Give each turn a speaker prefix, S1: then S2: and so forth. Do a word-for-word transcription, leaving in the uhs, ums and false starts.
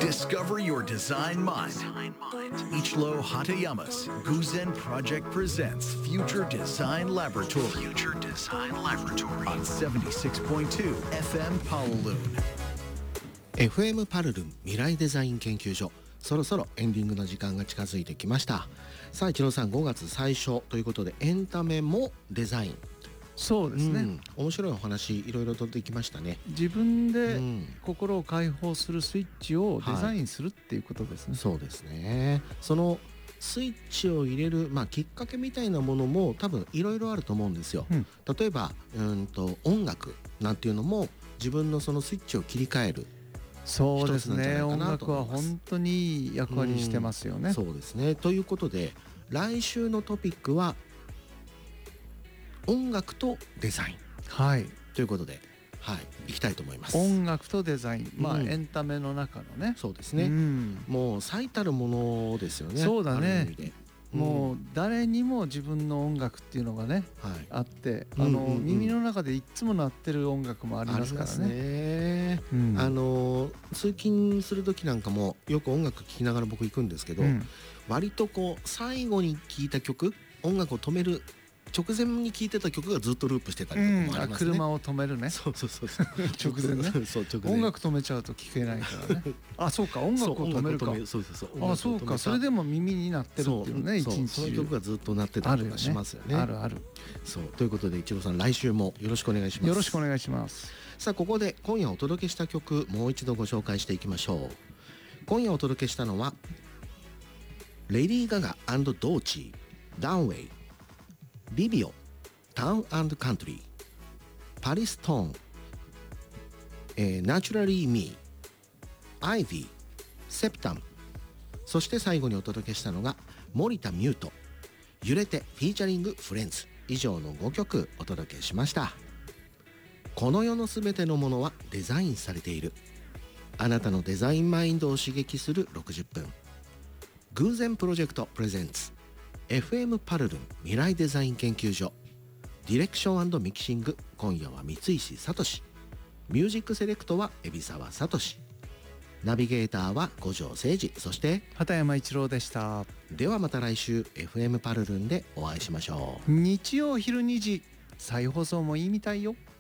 S1: Discover your design mind. Ichiro Hatayama's Guzen Project presents Future Design Laboratory. Future Design Laboratory on seventy-six point two エフエム Palaloon。
S2: エフエム パルルン未来デザイン研究所、そろそろエンディングの時間が近づいてきました。さあ一郎さん、ごがつ最初ということでエンタメもデザイン、
S3: そうですね、うん、
S2: 面白いお話いろいろとできましたね。
S3: 自分で心を解放するスイッチをデザインするっていうことですね、
S2: はい、そうですね。そのスイッチを入れる、まあ、きっかけみたいなものも多分いろいろあると思うんですよ、うん、例えばうんと音楽なんていうのも自分のそのスイッチを切り替える。
S3: そうですね、音楽は本当にいい役割してますよね、
S2: うん、そうですね。ということで来週のトピックは音楽とデザイン、
S3: はい、
S2: ということで、はい、いきたいと思います。
S3: 音楽とデザイン、まあ、うん、エンタメの中のね、
S2: そうですね、うん、もう最たるものですよね。
S3: そうだね、もう誰にも自分の音楽っていうのがね、はい、あって、あの、うんうんうん、耳の中でいつも鳴ってる音楽もありますからね。ありますね、うん、
S2: あの通勤する時なんかもよく音楽聴きながら僕行くんですけど、うん、割とこう最後に聴いた曲、音楽を止める直前に聴いてた曲がずっとループしてたりとかもありますね、うん、
S3: 車を止めるね。
S2: そうそうそうそう
S3: 直前ね
S2: そう直前
S3: 音楽止めちゃうと聴けないからねあ、そうか、音楽を止めるか。
S2: そうそうそう、
S3: あ、そうか、それでも耳になってるっていうね、一日中
S2: その曲がずっと鳴ってたりとかしますよね。
S3: あるある。
S2: そうということで一郎さん、来週もよろしくお願いします。
S3: よろしくお願いします。
S2: さあここで今夜お届けした曲、もう一度ご紹介していきましょう。今夜お届けしたのはレディー・ガガ&ドーチー、ダウンウェイ、ビビオ、タウン&カントリー、パリストーン、えー、ナチュラリー・ミー、アイビー、セプタム、そして最後にお届けしたのが森田ミュート、揺れてフィーチャリングフレンズ、以上のごきょくお届けしました。この世のすべてのものはデザインされている。あなたのデザインマインドを刺激するろくじゅっぷん。偶然プロジェクトプレゼンツ エフエム パルルン未来デザイン研究所、ディレクション&ミキシング、今夜は三石聡、ミュージックセレクトは海老沢聡、ナビゲーターは五条誠二、そして
S3: 畑山一郎でした。
S2: ではまた来週 エフエム パルルンでお会いしましょう。
S3: 日曜昼にじ再放送もいいみたいよ。